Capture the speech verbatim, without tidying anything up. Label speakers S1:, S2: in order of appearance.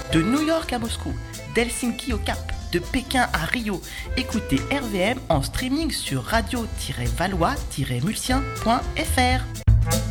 S1: De New York à Moscou, d'Helsinki au Cap, de Pékin à Rio, écoutez R V M en streaming sur radio tiret valois tiret mulsien point f r.